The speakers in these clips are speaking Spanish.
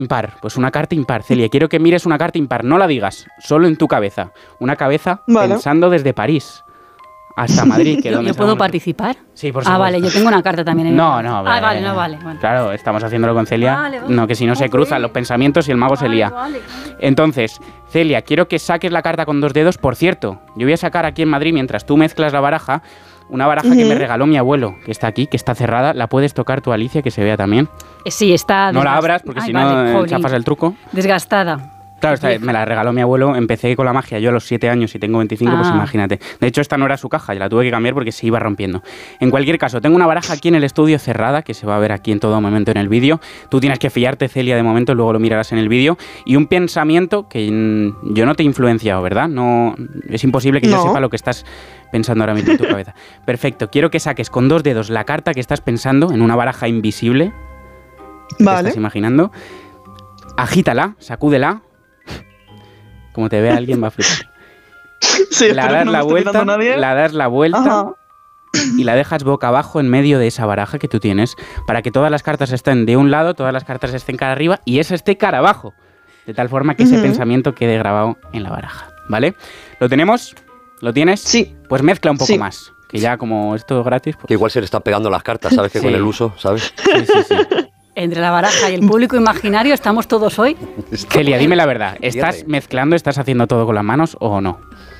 Impar, pues una carta impar. Celia, quiero que mires una carta impar, no la digas, solo en tu cabeza. Una cabeza pensando desde París hasta Madrid. Que ¿Yo puedo participar? Sí, por supuesto. Vale, yo tengo una carta también. No. Vale. Bueno. Claro, estamos haciéndolo con Celia. Vale. No, que si no se cruzan los pensamientos y el mago se lía. Vale. Entonces, Celia, quiero que saques la carta con 2 dedos. Por cierto, yo voy a sacar aquí en Madrid, mientras tú mezclas la baraja, una baraja que me regaló mi abuelo, que está aquí, que está cerrada. ¿La puedes tocar tú, Alicia, que se vea también? Sí, está... No la abras, porque si no chafas el truco. Desgastada. Claro, me la regaló mi abuelo, empecé con la magia yo a los 7 años y tengo 25, pues imagínate. De hecho, esta no era su caja, la tuve que cambiar porque se iba rompiendo. En cualquier caso, tengo una baraja aquí en el estudio cerrada, que se va a ver aquí en todo momento en el vídeo. Tú tienes que fiarte, Celia, de momento, luego lo mirarás en el vídeo. Y un pensamiento que yo no te he influenciado, ¿verdad? No, es imposible que yo sepa lo que estás pensando ahora mismo en tu cabeza. Perfecto, quiero que saques con 2 dedos la carta que estás pensando en una baraja invisible. Vale. ¿Te estás imaginando? Agítala, sacúdela. Como te vea alguien va a flipar. Sí, la das la vuelta y la dejas boca abajo en medio de esa baraja que tú tienes para que todas las cartas estén de un lado, todas las cartas estén cara arriba y esa esté cara abajo. De tal forma que ese pensamiento quede grabado en la baraja. ¿Vale? ¿Lo tenemos? ¿Lo tienes? Sí. Pues mezcla un poco más. Que ya como esto es gratis... Pues... Que igual se le están pegando las cartas, ¿sabes? Que con el uso, ¿sabes? Sí. Entre la baraja y el público imaginario estamos todos hoy. Celia, dime la verdad. ¿Estás mezclando, estás haciendo todo con las manos o no?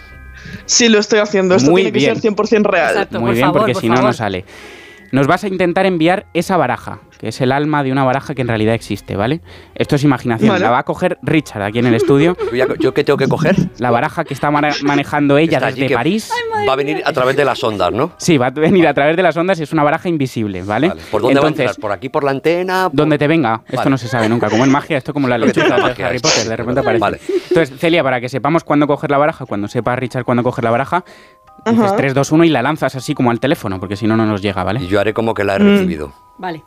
Sí, lo estoy haciendo. Esto tiene que ser 100% real. Exacto, Muy bien, porque si no, no sale. Nos vas a intentar enviar esa baraja, que es el alma de una baraja que en realidad existe, ¿vale? Esto es imaginación. La va a coger Richard aquí en el estudio. ¿Yo qué tengo que coger? La baraja que está manejando ella desde París. Va a venir a través de las ondas, ¿no? Sí, va a venir a través de las ondas y es una baraja invisible, ¿vale? ¿Por dónde va a entrar? ¿Por aquí, por la antena? Donde te venga. Esto no se sabe nunca. Como en magia, esto como la lechuza de Harry Potter, de repente aparece. Vale. Entonces, Celia, para que sepamos cuándo coger la baraja, cuando sepa Richard cuándo coger la baraja, dices 3, 2, 1 y la lanzas así como al teléfono, porque si no, no nos llega, ¿vale? Y yo haré como que la he recibido. Vale,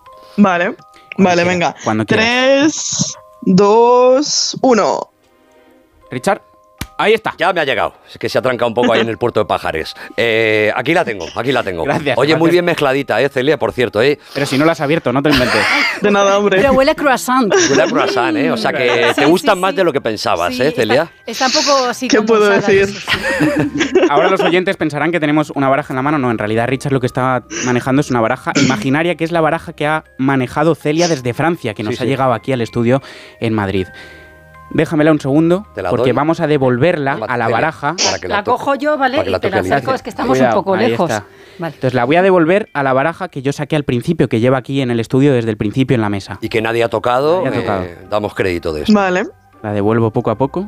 venga. 3, 2, 1. Richard, ahí está. Ya me ha llegado. Es que se ha trancado un poco ahí en el puerto de Pajares. Aquí la tengo. Gracias. Oye, muy bien mezcladita, Celia, por cierto, Pero si no la has abierto, no te lo inventes. De nada, hombre. pero huele a croissant. Huele a croissant, O sea que te gustan más de lo que pensabas, Celia. Está un poco así. ¿Qué puedo decir? Ahora los oyentes pensarán que tenemos una baraja en la mano. No, en realidad Richard lo que está manejando es una baraja imaginaria, que es la baraja que ha manejado Celia desde Francia, que nos ha llegado aquí al estudio en Madrid. Déjamela un segundo, porque vamos a devolverla a la baraja. La cojo yo, ¿vale? Y te la saco, es que estamos un poco lejos. Vale. Entonces la voy a devolver a la baraja que yo saqué al principio, que lleva aquí en el estudio desde el principio en la mesa. Y que nadie ha tocado, damos crédito de eso. Vale. La devuelvo poco a poco.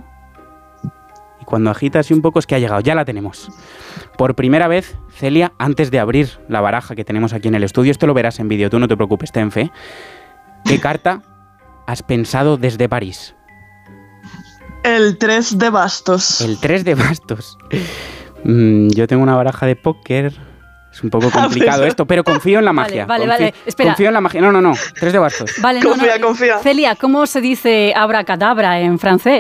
Y cuando agita así un poco es que ha llegado, ya la tenemos. Por primera vez, Celia, antes de abrir la baraja que tenemos aquí en el estudio, esto lo verás en vídeo, tú no te preocupes, ten fe. ¿Qué carta has pensado desde París? El 3 de bastos. El 3 de bastos. Yo tengo una baraja de póker. Es un poco complicado esto, pero confío en la magia. Vale. Espera. Confío en la magia. No. 3 de bastos. Vale, confía. Celia, ¿cómo se dice abracadabra en francés?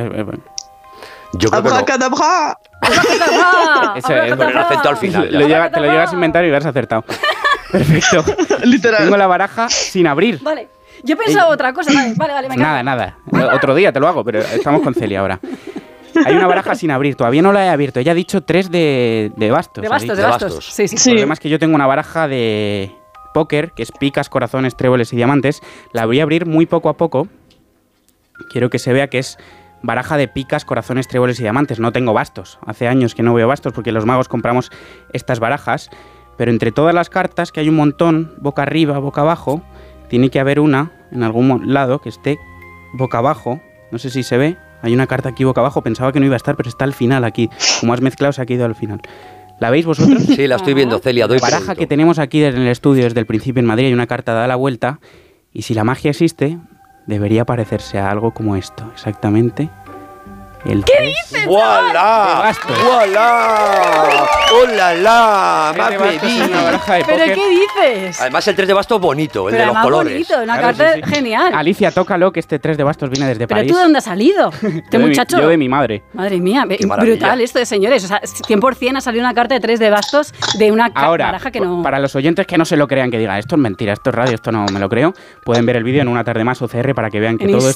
Yo creo que no. ¡Abracadabra! Eso es, con el acento al final. Te lo llegas a inventar y lo has acertado. Perfecto. Literal. Tengo la baraja sin abrir. Vale. Yo he pensado otra cosa. Vale, me callo. Nada. Otro día te lo hago, pero estamos con Celia ahora. Hay una baraja sin abrir, todavía no la he abierto. Ella ha dicho 3 de bastos. De bastos. Sí. El problema es que yo tengo una baraja de póker, que es picas, corazones, tréboles y diamantes. La voy a abrir muy poco a poco. Quiero que se vea que es baraja de picas, corazones, tréboles y diamantes. No tengo bastos. Hace años que no veo bastos porque los magos compramos estas barajas. Pero entre todas las cartas, que hay un montón, boca arriba, boca abajo, tiene que haber una en algún lado que esté boca abajo. No sé si se ve. Hay una carta aquí boca abajo. Pensaba que no iba a estar, pero está al final aquí. Como has mezclado, se ha quedado al final. ¿La veis vosotros? Sí, la estoy viendo, Celia. Doy la baraja crédito. que tenemos aquí en el estudio desde el principio en Madrid. Hay una carta da la vuelta. Y si la magia existe, debería parecerse a algo como esto. Exactamente. ¿Qué dices? ¡Voilá! ¡Voilá! ¡Hola, la! ¡Más ¿Pero qué dices? Además, el 3 de bastos bonito, el de los colores. Bonito, una carta genial. Alicia, tócalo, que este 3 de bastos viene desde París. ¿Pero tú de dónde has salido? ¿Este muchacho? Yo de mi madre. Madre mía, brutal esto de señores. O sea, 100% ha salido una carta de 3 de bastos de una baraja que no... Para los oyentes que no se lo crean, que digan, esto es mentira, esto es radio, esto no me lo creo, pueden ver el vídeo en Una Tarde Más OCR para que vean que todo